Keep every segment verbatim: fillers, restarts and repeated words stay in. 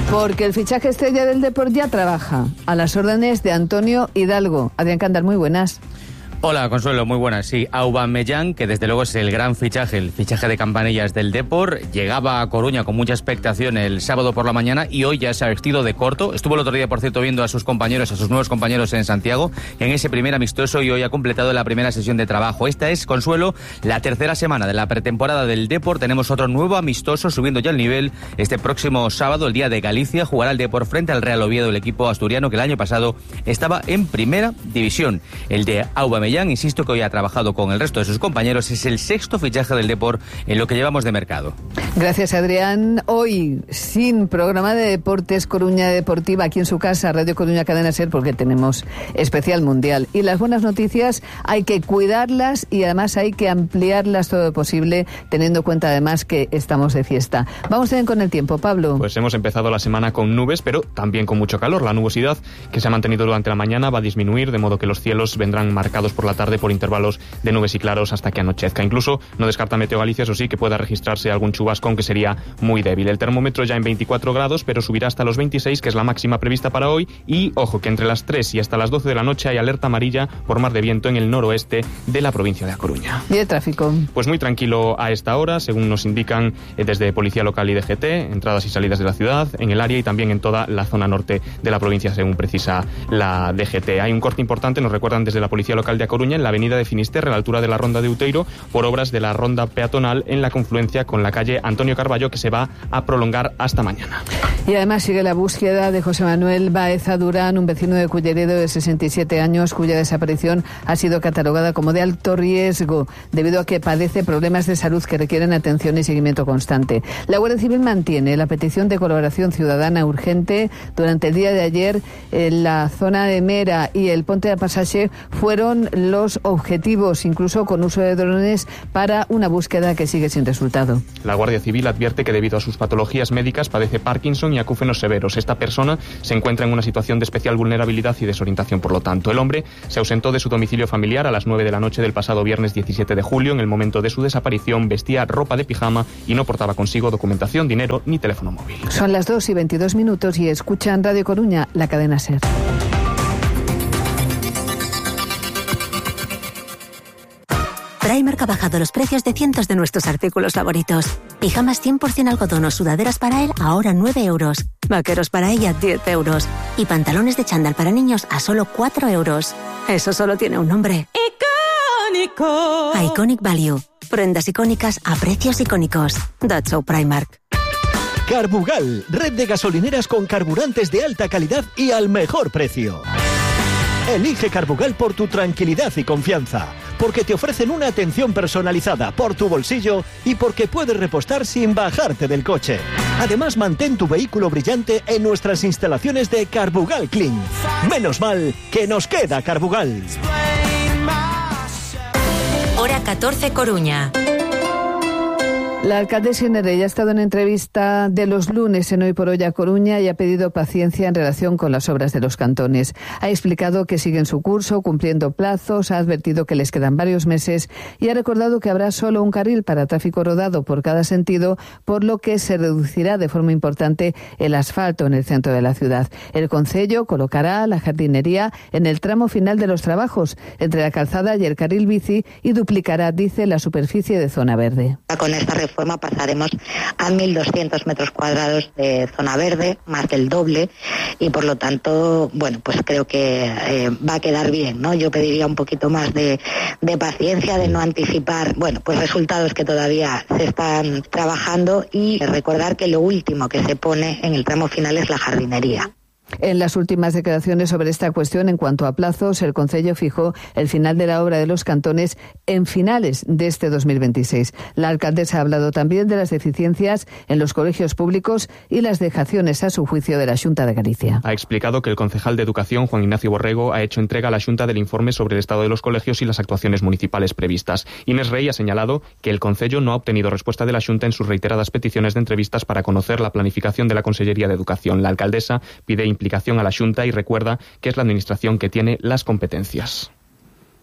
Porque el fichaje estrella del Depor ya trabaja a las órdenes de Antonio Hidalgo. Adrián Candal, muy buenas. Hola, Consuelo, muy buenas. Sí, Aubameyang, que desde luego es el gran fichaje, el fichaje de campanillas del Depor, llegaba a Coruña con mucha expectación el sábado por la mañana y hoy ya se ha vestido de corto. Estuvo el otro día, por cierto, viendo a sus compañeros, a sus nuevos compañeros en Santiago, en ese primer amistoso, y hoy ha completado la primera sesión de trabajo. Esta es, Consuelo, la tercera semana de la pretemporada del Depor. Tenemos otro nuevo amistoso, subiendo ya el nivel. Este próximo sábado, el día de Galicia, jugará el Depor frente al Real Oviedo, el equipo asturiano que el año pasado estaba en primera división. El de Aubameyang, insisto, que hoy ha trabajado con el resto de sus compañeros, es el sexto fichaje del Depor en lo que llevamos de mercado. Gracias, Adrián. Hoy, sin programa de deportes, Coruña Deportiva, aquí en su casa, Radio Coruña Cadena Ser, porque tenemos especial mundial. Y las buenas noticias hay que cuidarlas y además hay que ampliarlas todo lo posible, teniendo en cuenta además que estamos de fiesta. Vamos también con el tiempo, Pablo. Pues hemos empezado la semana con nubes, pero también con mucho calor. La nubosidad que se ha mantenido durante la mañana va a disminuir, de modo que los cielos vendrán marcados por la tarde por intervalos de nubes y claros hasta que anochezca. Incluso no descarta Meteo Galicia, eso sí, que pueda registrarse algún chubasco, aunque sería muy débil. El termómetro ya en veinticuatro grados, pero subirá hasta los veintiséis, que es la máxima prevista para hoy. Y ojo, que entre las tres y hasta las doce de la noche hay alerta amarilla por mar de viento en el noroeste de la provincia de A Coruña. ¿Y el tráfico? Pues muy tranquilo a esta hora, según nos indican eh, desde Policía Local y D G T, entradas y salidas de la ciudad, en el área y también en toda la zona norte de la provincia, según precisa la D G T. Hay un corte importante, nos recuerdan desde la Policía Local de A Coruña, en la avenida de Finisterre, a la altura de la Ronda de Uteiro, por obras de la ronda peatonal en la confluencia con la calle Antonio Carballo, que se va a prolongar hasta mañana. Y además sigue la búsqueda de José Manuel Baeza Durán, un vecino de Culleredo de sesenta y siete años, cuya desaparición ha sido catalogada como de alto riesgo, debido a que padece problemas de salud que requieren atención y seguimiento constante. La Guardia Civil mantiene la petición de colaboración ciudadana urgente. Durante el día de ayer, en la zona de Mera y el Ponte de Pasaje fueron los objetivos, incluso con uso de drones, para una búsqueda que sigue sin resultado. La Guardia Civil advierte que debido a sus patologías médicas padece Parkinson y acúfenos severos. Esta persona se encuentra en una situación de especial vulnerabilidad y desorientación, por lo tanto. El hombre se ausentó de su domicilio familiar a las nueve de la noche del pasado viernes diecisiete de julio. En el momento de su desaparición vestía ropa de pijama y no portaba consigo documentación, dinero ni teléfono móvil. Son las dos y veintidós minutos y escuchan Radio Coruña, la cadena SER. Primark ha bajado los precios de cientos de nuestros artículos favoritos. Pijamas cien por ciento algodón o sudaderas para él ahora nueve euros. Vaqueros para ella diez euros. Y pantalones de chándal para niños a solo cuatro euros. Eso solo tiene un nombre. ¡Icónico! Iconic Value. Prendas icónicas a precios icónicos. That's so Primark. Carbugal, red de gasolineras con carburantes de alta calidad y al mejor precio. Elige Carbugal por tu tranquilidad y confianza, porque te ofrecen una atención personalizada por tu bolsillo y porque puedes repostar sin bajarte del coche. Además, mantén tu vehículo brillante en nuestras instalaciones de Carbugal Clean. Menos mal que nos queda Carbugal. Hora catorce, Coruña. La alcaldesa Nerea ha estado en entrevista de los lunes en Hoy por Hoy a Coruña y ha pedido paciencia en relación con las obras de los cantones. Ha explicado que siguen su curso, cumpliendo plazos, ha advertido que les quedan varios meses y ha recordado que habrá solo un carril para tráfico rodado por cada sentido, por lo que se reducirá de forma importante el asfalto en el centro de la ciudad. El concello colocará la jardinería en el tramo final de los trabajos, entre la calzada y el carril bici, y duplicará, dice, la superficie de zona verde. Con esta reforma pasaremos a mil doscientos metros cuadrados de zona verde, más del doble, y por lo tanto, bueno, pues creo que eh, va a quedar bien, ¿no? Yo pediría un poquito más de, de paciencia, de no anticipar, bueno, pues resultados que todavía se están trabajando, y recordar que lo último que se pone en el tramo final es la jardinería. En las últimas declaraciones sobre esta cuestión, en cuanto a plazos, el concello fijó el final de la obra de los cantones en finales de este dos mil veintiséis. La alcaldesa ha hablado también de las deficiencias en los colegios públicos y las dejaciones, a su juicio, de la Xunta de Galicia. Ha explicado que el concejal de Educación, Juan Ignacio Borrego, ha hecho entrega a la Xunta del informe sobre el estado de los colegios y las actuaciones municipales previstas. Inés Rey ha señalado que el concello no ha obtenido respuesta de la Xunta en sus reiteradas peticiones de entrevistas para conocer la planificación de la Consellería de Educación. La alcaldesa pide implicación a la Xunta y recuerda que es la administración que tiene las competencias.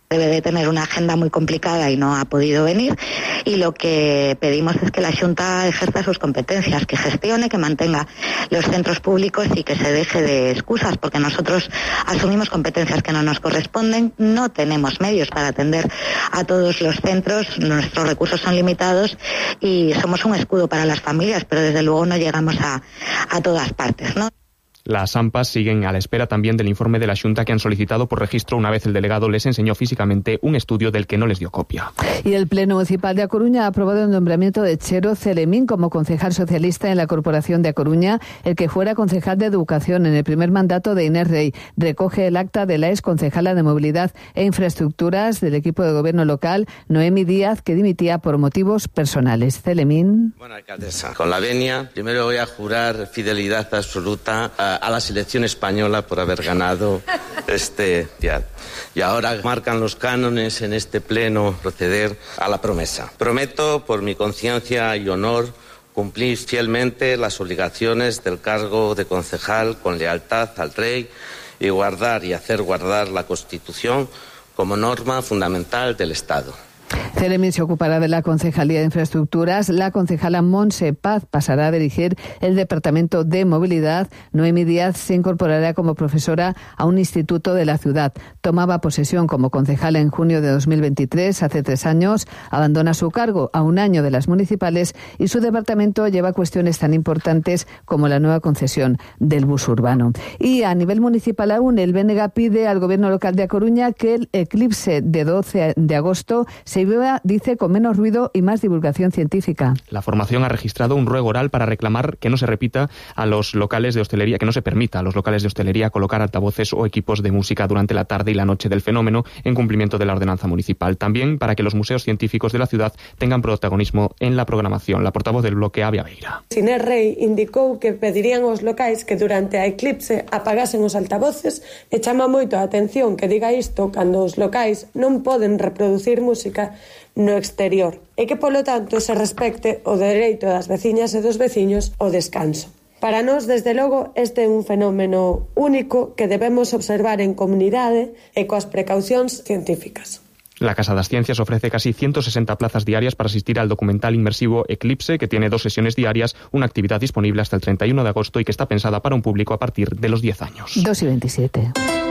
debe de tener una agenda muy complicada y no ha podido venir, y lo que pedimos es que la Xunta ejerza sus competencias, que gestione, que mantenga los centros públicos y que se deje de excusas, porque nosotros asumimos competencias que no nos corresponden, no tenemos medios para atender a todos los centros, nuestros recursos son limitados y somos un escudo para las familias, pero desde luego no llegamos a, a todas partes, ¿no? Las AMPAs siguen a la espera también del informe de la Xunta que han solicitado por registro una vez el delegado les enseñó físicamente un estudio del que no les dio copia. Y el Pleno Municipal de A Coruña ha aprobado el nombramiento de Chero Celemín como concejal socialista en la Corporación de A Coruña, el que fuera concejal de Educación en el primer mandato de Inés Rey. Recoge el acta de la ex concejala de Movilidad e Infraestructuras del equipo de gobierno local, Noemi Díaz, que dimitía por motivos personales. Celemín. Bueno, alcaldesa, con la venia, primero voy a jurar fidelidad absoluta a a la selección española por haber ganado este día. Y ahora marcan los cánones en este pleno proceder a la promesa. Prometo, por mi conciencia y honor, cumplir fielmente las obligaciones del cargo de concejal con lealtad al rey y guardar y hacer guardar la Constitución como norma fundamental del Estado. Celemín se ocupará de la Concejalía de Infraestructuras. La concejala Montse Paz pasará a dirigir el Departamento de Movilidad. Noemi Díaz se incorporará como profesora a un instituto de la ciudad. Tomaba posesión como concejala en junio de dos mil veintitrés, hace tres años. Abandona su cargo a un año de las municipales y su departamento lleva cuestiones tan importantes como la nueva concesión del bus urbano. Y a nivel municipal aún, el B N G pide al Gobierno local de A Coruña que el eclipse de doce de agosto se viva, dice, con menos ruido y más divulgación científica. La formación ha registrado un ruego oral para reclamar que no se repita a los locales de hostelería, que no se permita a los locales de hostelería colocar altavoces o equipos de música durante la tarde y la noche del fenómeno en cumplimiento de la ordenanza municipal. También para que los museos científicos de la ciudad tengan protagonismo en la programación. La portavoz del bloque, Avia Beira. Inés Rey indicou que pedirían aos locais que durante a eclipse apagasen os altavoces e chama moito a atención que diga isto cando os locais non poden reproducir música no exterior e que, polo tanto, se respecte o dereito das veciñas e dos veciños ao descanso. Para nós, desde logo, este é un fenómeno único que debemos observar en comunidade e coas precaucións científicas. La Casa das Ciencias ofrece casi ciento sesenta plazas diarias para asistir al documental inmersivo Eclipse, que tiene dos sesiones diarias, una actividad disponible hasta el treinta y uno de agosto y que está pensada para un público a partir de los diez años. dos y veintisiete.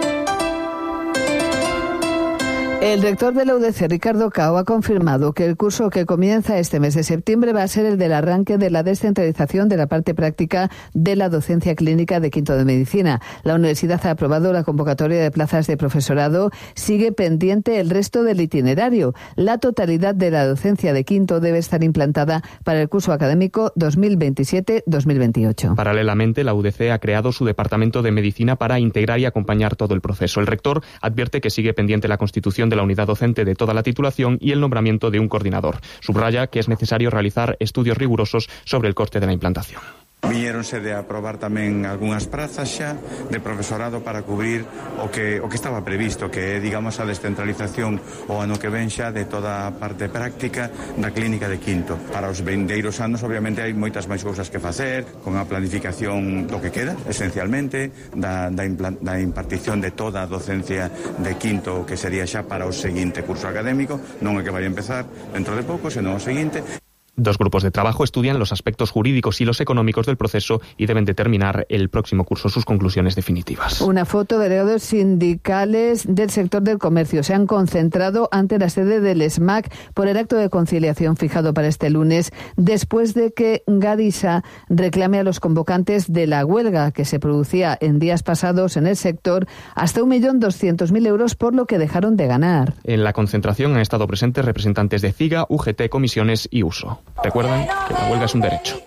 El rector de la U D C, Ricardo Cao, ha confirmado que el curso que comienza este mes de septiembre va a ser el del arranque de la descentralización de la parte práctica de la docencia clínica de quinto de medicina. La universidad ha aprobado la convocatoria de plazas de profesorado. Sigue pendiente el resto del itinerario. La totalidad de la docencia de quinto debe estar implantada para el curso académico dos mil veintisiete dos mil veintiocho. Paralelamente, la U D C ha creado su departamento de medicina para integrar y acompañar todo el proceso. El rector advierte que sigue pendiente la constitución de la unidad docente de toda la titulación y el nombramiento de un coordinador. Subraya que es necesario realizar estudios rigurosos sobre el coste de la implantación. Viñéronse de aprobar tamén algunhas prazas xa de profesorado para cubrir o que o que estaba previsto, que é, digamos, a descentralización o ano que ven xa de toda a parte práctica da clínica de quinto. Para os vindeiros anos, obviamente, hai moitas máis cousas que facer, con a planificación do que queda, esencialmente, da, da, implant, da impartición de toda a docencia de quinto, que sería xa para o seguinte curso académico, non é que vai a empezar dentro de pouco, senón o seguinte. Dos grupos de trabajo estudian los aspectos jurídicos y los económicos del proceso y deben determinar el próximo curso sus conclusiones definitivas. Una foto de delegados sindicales del sector del comercio se han concentrado ante la sede del S M A C por el acto de conciliación fijado para este lunes, después de que Gadisa reclame a los convocantes de la huelga que se producía en días pasados en el sector hasta un millón doscientos mil euros por lo que dejaron de ganar. En la concentración han estado presentes representantes de CIGA, U G T, comisiones y Uso. Recuerdan que la huelga es un derecho.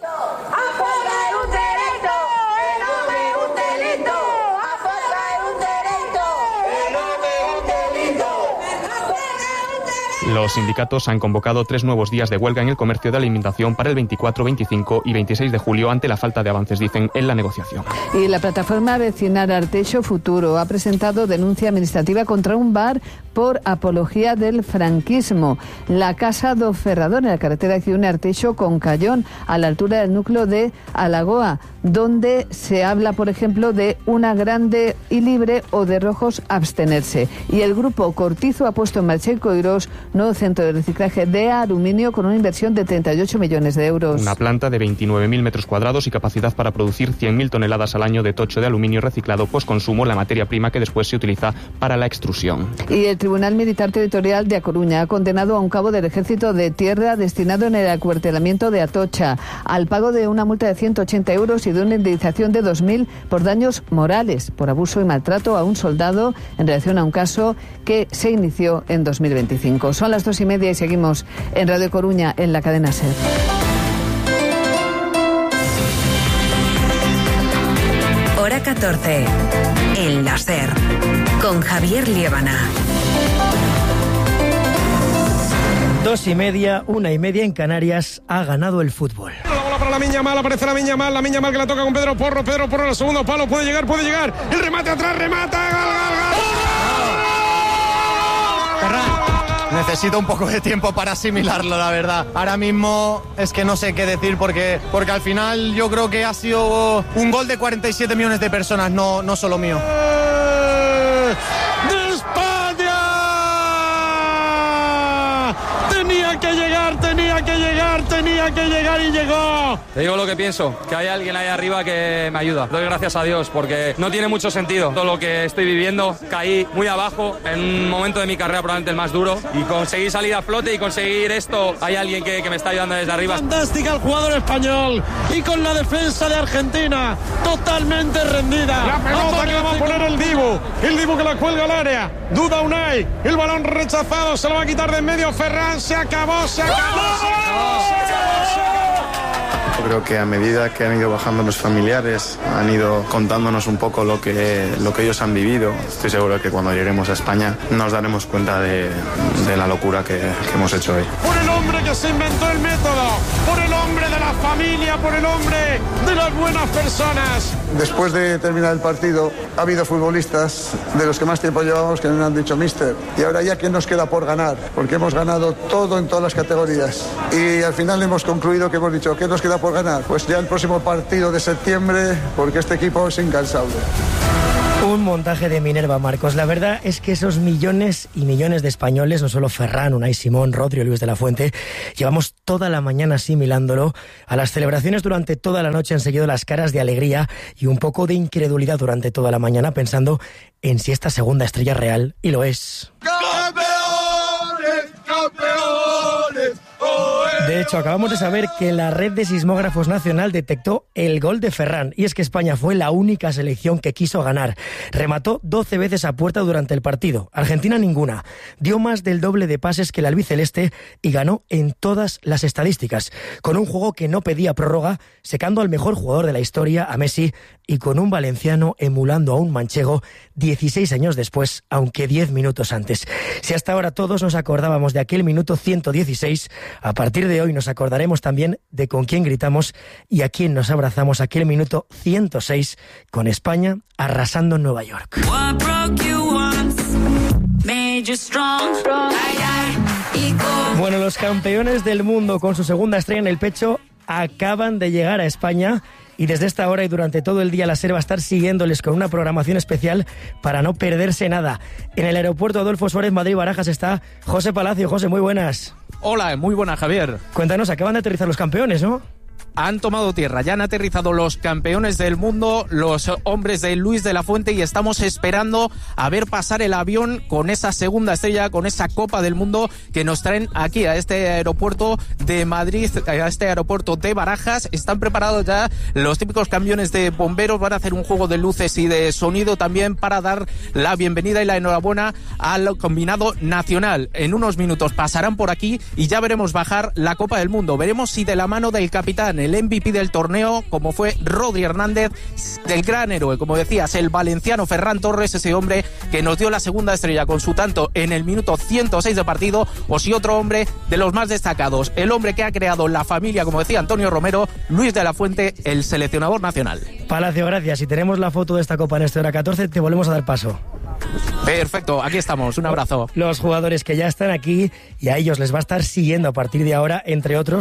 Los sindicatos han convocado tres nuevos días de huelga en el comercio de alimentación para el veinticuatro, veinticinco y veintiséis de julio ante la falta de avances, dicen, en la negociación. Y la plataforma vecinal Arteixo Futuro ha presentado denuncia administrativa contra un bar por apología del franquismo. La Casa do Ferrador, en la carretera que une Arteixo con Cayón, a la altura del núcleo de Alagoa. donde se habla, por ejemplo, de una grande y libre o de rojos abstenerse. Y el grupo Cortizo ha puesto en marcha en Coirós nuevo centro de reciclaje de aluminio con una inversión de treinta y ocho millones de euros. Una planta de veintinueve mil metros cuadrados y capacidad para producir cien mil toneladas al año de tocho de aluminio reciclado, pues consumo la materia prima que después se utiliza para la extrusión. Y el Tribunal Militar Territorial de A Coruña ha condenado a un cabo del Ejército de Tierra destinado en el acuartelamiento de Atocha al pago de una multa de ciento ochenta euros y de una indemnización de dos mil por daños morales por abuso y maltrato a un soldado en relación a un caso que se inició en dos mil veinticinco. Son las dos y media y seguimos en Radio Coruña en la cadena SER. Hora catorce, en la SER, con Javier Liébana. Dos y media, una y media en Canarias, ha ganado el fútbol. La bola para Lamine Yamal, aparece Lamine Yamal, Lamine Yamal que la toca con Pedro Porro, Pedro Porro en el segundo palo, puede llegar, puede llegar, el remate atrás, remata, gal, gal, gal. Necesito un poco de tiempo para asimilarlo, la verdad. Ahora mismo es que no sé qué decir porque, porque al final yo creo que ha sido un gol de cuarenta y siete millones de personas, no, no solo mío. ¡De España! Tenía que llegar, tenía que llegar, tenía que llegar y llegó. Te digo lo que pienso, que hay alguien ahí arriba que me ayuda. Doy gracias a Dios porque no tiene mucho sentido todo lo que estoy viviendo. Caí muy abajo en un momento de mi carrera probablemente el más duro y conseguí salir a flote y conseguir esto. Hay alguien que, que me está ayudando desde arriba. Fantástica el jugador español y con la defensa de Argentina totalmente rendida. La pelota que la va a poner el Dibu, el Dibu que la cuelga al área. Duda Unai, el balón rechazado, se lo va a quitar de en medio Ferran, se acabó, se acabó, se acabó, se acabó, se acabó. Creo que a medida que han ido bajando los familiares, han ido contándonos un poco lo que, lo que ellos han vivido. Estoy seguro que cuando lleguemos a España nos daremos cuenta de, de la locura que, que hemos hecho hoy. Por el hombre que se inventó el método, por el hombre de la familia, por el hombre de las buenas personas. Después de terminar el partido, ha habido futbolistas de los que más tiempo llevamos que nos han dicho míster. Y ahora ya, ¿qué nos queda por ganar? Porque hemos ganado todo en todas las categorías. Y al final hemos concluido que hemos dicho, ¿qué nos queda por ganar? Pues ya el próximo partido de septiembre, porque este equipo es incansable. Un montaje de Minerva, Marcos. La verdad es que esos millones y millones de españoles, no solo Ferran, Unai Simón, Rodri o Luis de la Fuente, llevamos toda la mañana asimilándolo. A las celebraciones durante toda la noche han seguido las caras de alegría y un poco de incredulidad durante toda la mañana, pensando en si esta segunda estrella es real, y lo es. ¡Campeones! ¡Campeones! De hecho, acabamos de saber que la red de sismógrafos nacional detectó el gol de Ferran, y es que España fue la única selección que quiso ganar. Remató doce veces a puerta durante el partido, Argentina ninguna. Dio más del doble de pases que el albiceleste y ganó en todas las estadísticas, con un juego que no pedía prórroga, secando al mejor jugador de la historia, a Messi, y con un valenciano emulando a un manchego dieciséis años después, aunque diez minutos antes. Si hasta ahora todos nos acordábamos de aquel minuto ciento dieciséis, a partir de hoy nos acordaremos también de con quién gritamos y a quién nos abrazamos aquel minuto ciento seis, con España arrasando en Nueva York. Bueno, los campeones del mundo con su segunda estrella en el pecho acaban de llegar a España. Y desde esta hora y durante todo el día la SER va a estar siguiéndoles con una programación especial para no perderse nada. En el aeropuerto Adolfo Suárez Madrid-Barajas está José Palacio. José, muy buenas. Hola, muy buenas, Javier. Cuéntanos, acaban de aterrizar los campeones, ¿no? Han tomado tierra, ya han aterrizado los campeones del mundo, los hombres de Luis de la Fuente, y estamos esperando a ver pasar el avión con esa segunda estrella, con esa Copa del Mundo que nos traen aquí a este aeropuerto de Madrid, a este aeropuerto de Barajas. Están preparados ya los típicos camiones de bomberos, van a hacer un juego de luces y de sonido también para dar la bienvenida y la enhorabuena al combinado nacional. En unos minutos pasarán por aquí y ya veremos bajar la Copa del Mundo. Veremos si de la mano del capitán, el M V P del torneo, como fue Rodri Hernández, del gran héroe, como decías, el valenciano Ferran Torres, ese hombre que nos dio la segunda estrella con su tanto en el minuto ciento seis de partido, o si otro hombre de los más destacados, el hombre que ha creado la familia, como decía Antonio Romero, Luis de la Fuente, el seleccionador nacional. Palacio, gracias. Si tenemos la foto de esta Copa en este hora catorce, te volvemos a dar paso. Perfecto, aquí estamos, un abrazo. Los jugadores que ya están aquí, y a ellos les va a estar siguiendo a partir de ahora, entre otros,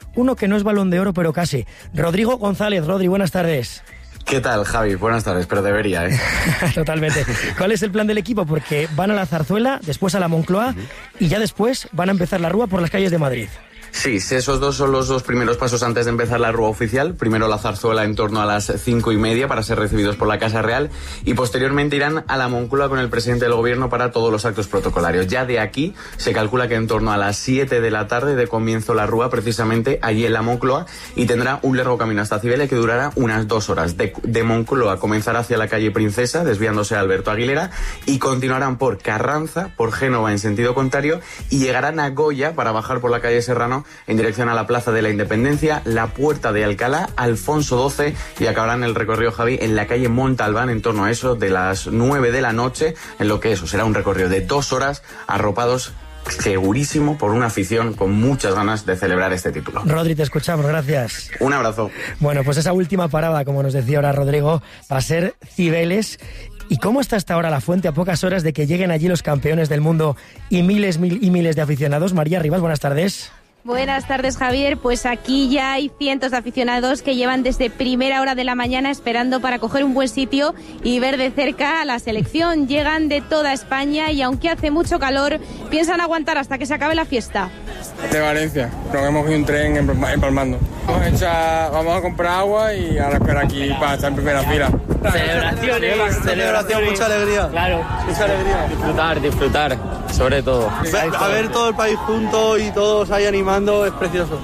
uno que no es Balón de Oro, pero casi. Rodrigo González. Rodri, buenas tardes. ¿Qué tal, Javi? Buenas tardes, pero debería, ¿eh? Totalmente. ¿Cuál es el plan del equipo? Porque van a la Zarzuela, después a la Moncloa y ya después van a empezar la rúa por las calles de Madrid. Sí, esos dos son los dos primeros pasos antes de empezar la rúa oficial. Primero la zarzuela en torno a las cinco y media para ser recibidos por la Casa Real y posteriormente irán a la Moncloa con el presidente del gobierno para todos los actos protocolarios. Ya de aquí se calcula que en torno a las siete de la tarde de comienzo la rúa precisamente allí en la Moncloa y tendrá un largo camino hasta Cibeles que durará unas dos horas. De, de Moncloa comenzará hacia la calle Princesa desviándose a Alberto Aguilera y continuarán por Carranza, por Génova en sentido contrario y llegarán a Goya para bajar por la calle Serrano en dirección a la Plaza de la Independencia, la Puerta de Alcalá, Alfonso doce y acabarán el recorrido, Javi, en la calle Montalbán en torno a eso de las nueve de la noche, en lo que eso será un recorrido de dos horas arropados segurísimo por una afición con muchas ganas de celebrar este título. Rodri, te escuchamos, gracias. Un abrazo. Bueno, pues esa última parada, como nos decía ahora Rodrigo, va a ser Cibeles. ¿Y cómo está hasta ahora la Fuente a pocas horas de que lleguen allí los campeones del mundo y miles mil y miles de aficionados? María Rivas, buenas tardes. Buenas tardes, Javier. Pues aquí ya hay cientos de aficionados que llevan desde primera hora de la mañana esperando para coger un buen sitio y ver de cerca a la selección. Llegan de toda España y aunque hace mucho calor, piensan aguantar hasta que se acabe la fiesta. De Valencia, nos hemos cogido un tren empalmando. Vamos a, echar, vamos a comprar agua y ahora esperar aquí para estar en primera fila. Celebraciones, celebración, mucha alegría. Claro, mucha alegría. Disfrutar, disfrutar, sobre todo. A ver todo el país junto y todos ahí animando, es precioso.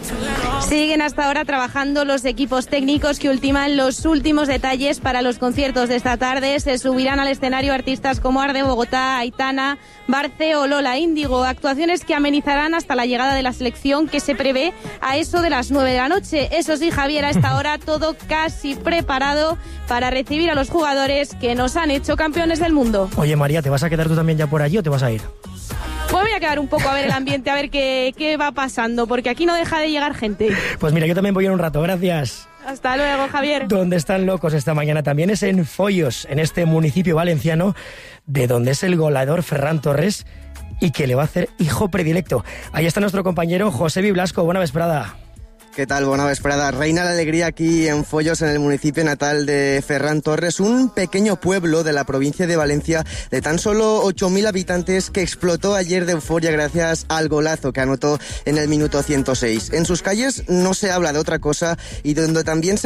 Siguen hasta ahora trabajando los equipos técnicos que ultiman los últimos detalles para los conciertos de esta tarde. Se subirán al escenario artistas como Arde Bogotá, Aitana, Barce o Lola Índigo. Actuaciones que amenizarán hasta la llegada de la selección que se prevé a eso de las nueve de la noche. Eso sí, Javier, a esta hora todo casi preparado para recibir a los jugadores que nos han hecho campeones del mundo. Oye, María, ¿te vas a quedar tú también ya por allí o te vas a ir? Pues voy a quedar un poco a ver el ambiente, a ver qué, qué va pasando, porque aquí no deja de llegar gente. Pues mira, yo también voy en un rato, gracias. Hasta luego, Javier. Donde están locos esta mañana también es en Foios, en este municipio valenciano, de donde es el goleador Ferran Torres y que le va a hacer hijo predilecto. Ahí está nuestro compañero José Blasco. Buena vesprada. ¿Qué tal? Buena vesprada. Reina la alegría aquí en Foios, en el municipio natal de Ferran Torres, un pequeño pueblo de la provincia de Valencia de tan solo ocho mil habitantes que explotó ayer de euforia gracias al golazo que anotó en el minuto ciento seis. En sus calles no se habla de otra cosa y donde también se